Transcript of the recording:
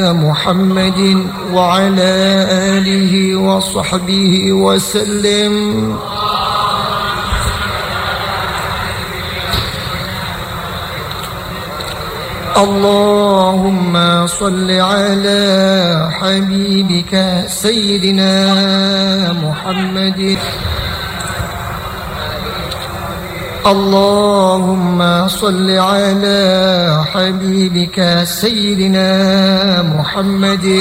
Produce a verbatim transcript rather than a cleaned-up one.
محمد وعلى آله وصحبه وسلم. اللهم صل على حبيبك سيدنا محمد. اللهم صل على حبيبك سيدنا محمد.